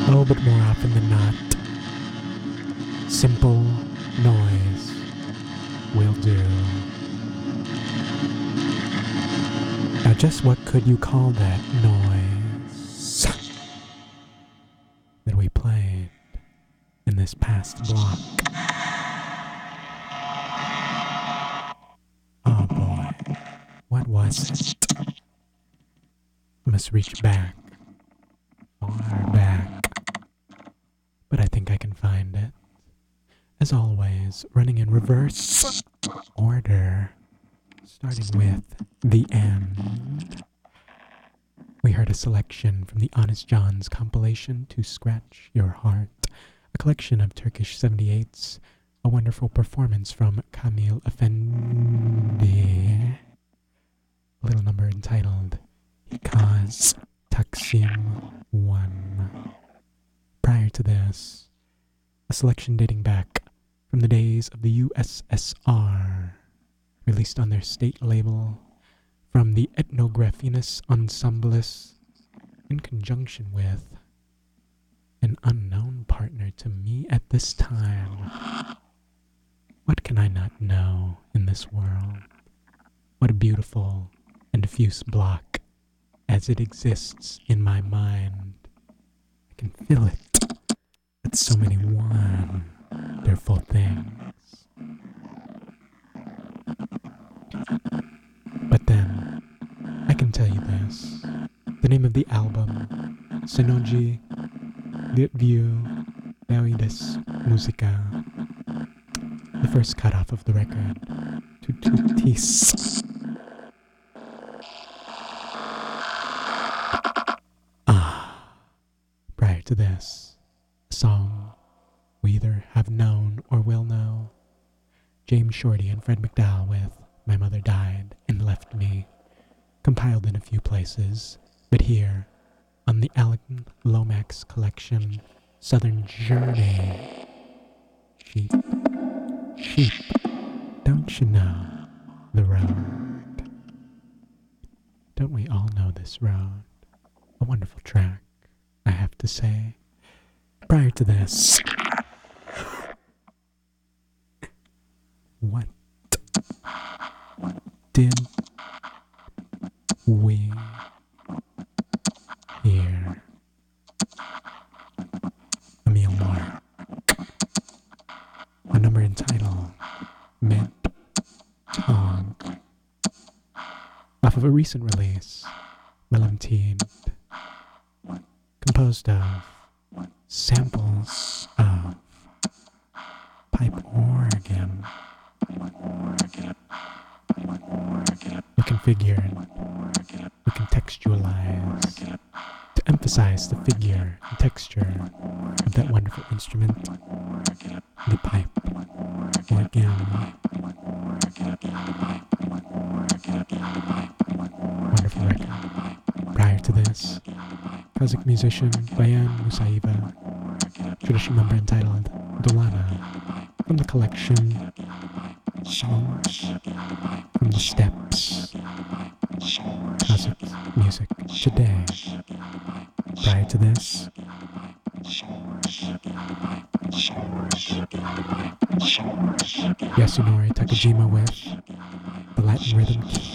Oh, but more often than not, simple noise will do. Now, just what could you call that noise that we played in this past block? Oh boy, what was it? I must reach back, far back, but I think I can find it. As always, running in reverse order, starting with the end. We heard a selection from the Honest John's compilation To Scratch Your Heart, a collection of Turkish 78s, a wonderful performance from Kamil Efendi, a little number entitled Hikaz Taksim 1. Prior to this, a selection dating back from the days of the USSR, released on their state label from the Ethnographinus Ensembles in conjunction with an unknown partner to me at this time. What can I not know in this world? What a beautiful and diffuse block as it exists in my mind. I can feel it. It's so many wonderful things. But then, I can tell you this. The name of the album, Synogy Litviu Laudes Musica. The first cutoff of the record, Tututis. Prior to this, a song we either have known or will know. James Shorty and Fred McDowell with My Mother Died and Left Me, compiled in a few places, but here, on the Alan Lomax collection, Southern Journey. Sheep, sheep, don't you know the road? Don't we all know this road? A wonderful track, I have to say. Prior to this, what did we hear? Emil Mark, a number entitled Mid Talk, off of a recent release, Melamtine, composed of samples of pipe organ, reconfigured, recontextualized, to emphasize the figure and texture of that wonderful instrument, the pipe organ. Wonderful record. Prior to this, Kazakh musician Bayan Musaiva, traditional number entitled Dolana, from the collection Songs from the Steppes, Kazakh music today. Prior to this, Yasunori Takajima with the Latin rhythm key.